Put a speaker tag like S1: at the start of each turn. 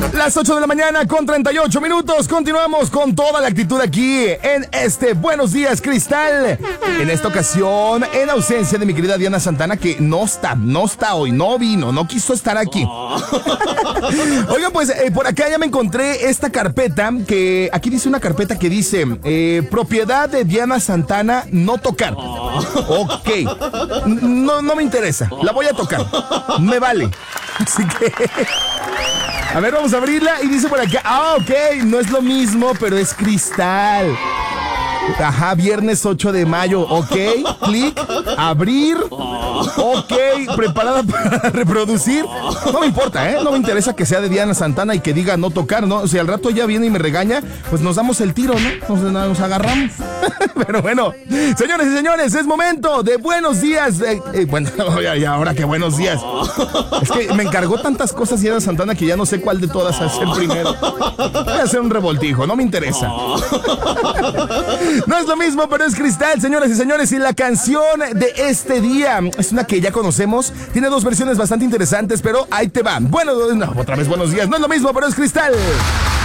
S1: Las 8 de la mañana con 38 minutos. Continuamos con toda la actitud aquí en este Buenos Días, Cristal. En esta ocasión, en ausencia de mi querida Diana Santana, que no está hoy, no vino, no quiso estar aquí. Oigan, pues por acá ya me encontré esta carpeta, que aquí dice una carpeta que dice propiedad de Diana Santana, no tocar. Ok, no me interesa, la voy a tocar, me vale. Así que... A ver, vamos a abrirla y dice por acá, ok, no es lo mismo, pero es cristal. Ajá, viernes 8 de mayo, ok, clic, abrir, ok, preparada para reproducir. No me importa, no me interesa que sea de Diana Santana y que diga no tocar, ¿no? Si al rato ya viene y me regaña, pues nos damos el tiro, ¿no? Nos agarramos. Pero bueno, señores y señores, es momento de buenos días. Bueno, y ahora que buenos días. Es que me encargó tantas cosas Diana Santana que ya no sé cuál de todas hacer primero. Voy a hacer un revoltijo, no me interesa. No es lo mismo, pero es cristal, señoras y señores. Y la canción de este día es una que ya conocemos. Tiene dos versiones bastante interesantes, pero ahí te va. Bueno, no, otra vez buenos días. No es lo mismo, pero es cristal.